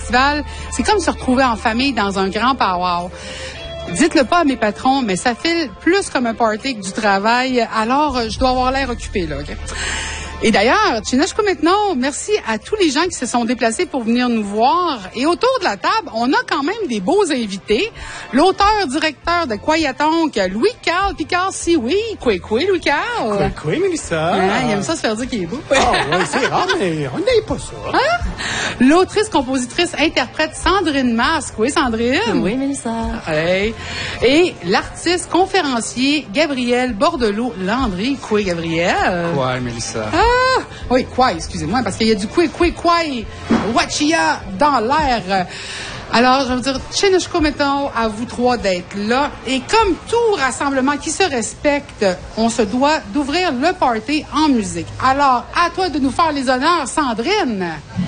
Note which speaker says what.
Speaker 1: festival, c'est comme se retrouver en famille dans un grand powwow. Dites-le pas à mes patrons, mais ça file plus comme un party que du travail, alors je dois avoir l'air occupé, là, OK? Et d'ailleurs, Chinashko maintenant, merci à tous les gens qui se sont déplacés pour venir nous voir. Et autour de la table, on a quand même des beaux invités. L'auteur-directeur de Kwayatonk, Louis-Carl Picard-Sioui. Quoi, Louis-Carl?
Speaker 2: Quoi, Mélissa?
Speaker 1: Hein, il aime ça se faire dire qu'il est beau.
Speaker 2: Ah, oui, c'est rare, mais on n'aime pas ça.
Speaker 1: Hein? L'autrice, compositrice, interprète Sandrine Masque. Oui, Sandrine?
Speaker 3: Oui, Mélissa.
Speaker 1: Hey. Et l'artiste conférencier Gabriel Bordelot-Landry. Quoi, Gabriel?
Speaker 4: Ouais, Mélissa.
Speaker 1: Ah! Oui, quoi, excusez-moi, parce qu'il y a du quoi, Wachia dans l'air. Alors, je veux dire, Chinashko maintenant, à vous trois d'être là. Et comme tout rassemblement qui se respecte, on se doit d'ouvrir le party en musique. Alors, à toi de nous faire les honneurs, Sandrine.